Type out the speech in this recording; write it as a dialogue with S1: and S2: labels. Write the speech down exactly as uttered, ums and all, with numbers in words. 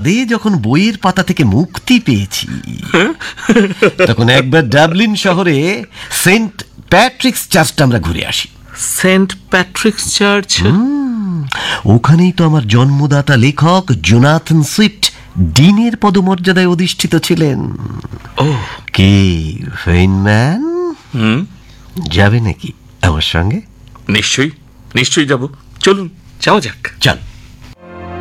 S1: বাদে যখন বইয়ের পাতা থেকে মুক্তি পেয়েছি, তখন একবার ডাবলিন শহরে সেন্ট প্যাট্রিক্স চার্চটা আমরা ঘুরে আসি।
S2: Saint Patrick's church?
S1: ওখানেই তো আমার জন্মদাতা লেখক জোনাথন সুইফট ডিনের পদমর্যাদায় অধিষ্ঠিত ছিলেন।
S2: ও
S1: কি ফেইনম্যান,
S2: হুম,
S1: যাবে নাকি আমার সঙ্গে?
S2: নিশ্চয়ই নিশ্চয়ই যাব, চলুন যাওয়া যাক।
S1: চল।